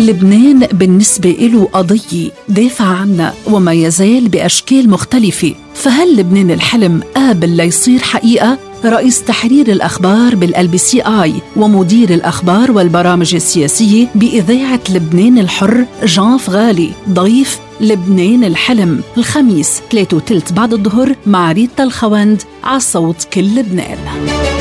لبنان بالنسبة له قضية دافع عنها وما يزال بأشكال مختلفة، فهل لبنان الحلم قابل ليصير حقيقة؟ رئيس تحرير الأخبار بالLBCI ومدير الأخبار والبرامج السياسية بإذاعة لبنان الحر جان فغالي ضيف لبنان الحلم الخميس 3:03 بعد الظهر مع ريتا الخوند على صوت كل لبنان.